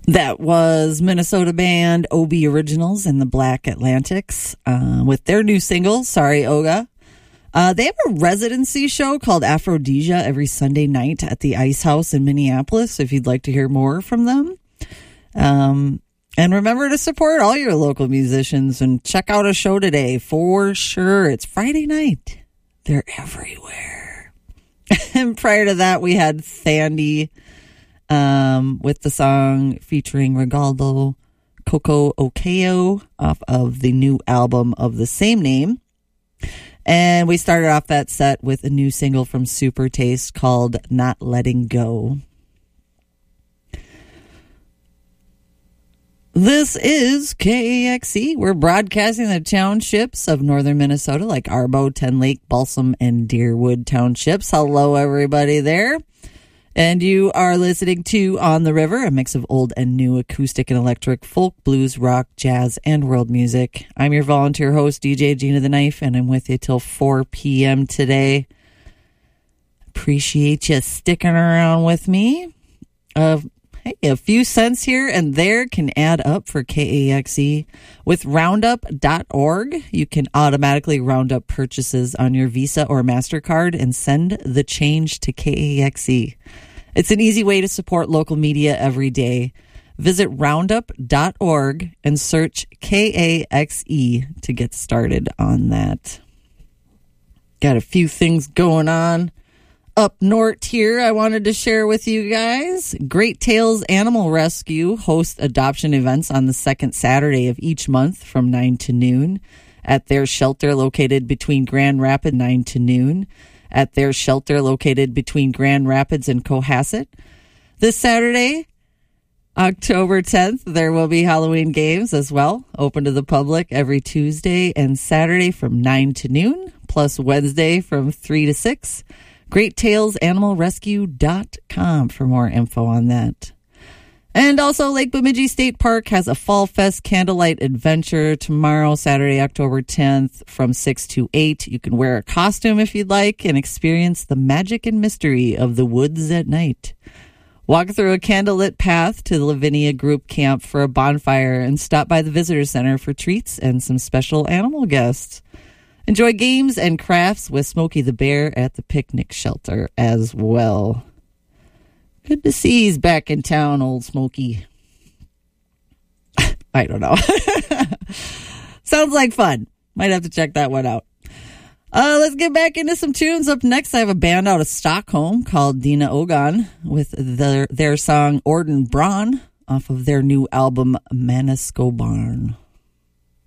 That was Minnesota band OB Originals and the Black Atlantics with their new single, Sorry Oga. They have a residency show called Aphrodisia every Sunday night at the Ice House in Minneapolis if you'd like to hear more from them. And remember to support all your local musicians and check out a show today for sure. It's Friday night. They're everywhere. And prior to that, we had Thandie with the song featuring Regaldo Coco Okeo off of the new album of the same name. And we started off that set with a new single from Super Taste called Not Letting Go. This is KAXE. We're broadcasting the townships of northern Minnesota like Arbo, Ten Lake, Balsam, and Deerwood townships. Hello, everybody there. And you are listening to On the River, a mix of old and new acoustic and electric, folk, blues, rock, jazz, and world music. I'm your volunteer host, DJ Gina the Knife, and I'm with you till 4 p.m. today. Appreciate you sticking around with me. Hey, a few cents here and there can add up for KAXE. With roundup.org, you can automatically round up purchases on your Visa or MasterCard and send the change to KAXE. It's an easy way to support local media every day. Visit roundup.org and search KAXE to get started on that. Got a few things going on up north here I wanted to share with you guys. Great Tales Animal Rescue hosts adoption events on the second Saturday of each month from 9 to noon at their shelter located between Grand Rapids, 9 to noon at their shelter located between Grand Rapids and Cohasset. This Saturday, October 10th, there will be Halloween games as well, open to the public every Tuesday and Saturday from 9 to noon, plus Wednesday from 3 to 6. GreatTalesAnimalRescue.com for more info on that. And also, Lake Bemidji State Park has a Fall Fest Candlelight Adventure tomorrow, Saturday, October 10th, from 6 to 8. You can wear a costume if you'd like and experience the magic and mystery of the woods at night. Walk through a candlelit path to the Lavinia Group Camp for a bonfire and stop by the Visitor Center for treats and some special animal guests. Enjoy games and crafts with Smokey the Bear at the picnic shelter as well. Good to see he's back in town, old Smokey. I don't know. Sounds like fun. Might have to check that one out. Let's get back into some tunes. Up next, I have a band out of Stockholm called Dina Ogan with their song Orden Braun off of their new album Manisko Barn.